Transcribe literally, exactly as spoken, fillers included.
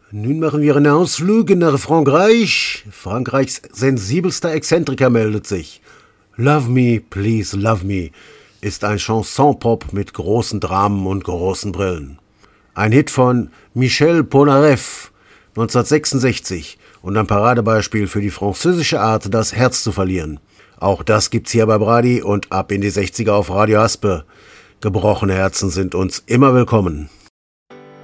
Nun machen wir einen Ausflug nach Frankreich. Frankreichs sensibelster Exzentriker meldet sich. Love Me, Please Love Me ist ein Chanson-Pop mit großen Dramen und großen Brillen. Ein Hit von Michel Polnareff neunzehnhundertsechsundsechzig und ein Paradebeispiel für die französische Art, das Herz zu verlieren. Auch das gibt's hier bei Brady und ab in die sechziger auf Radio Haspe. Gebrochene Herzen sind uns immer willkommen.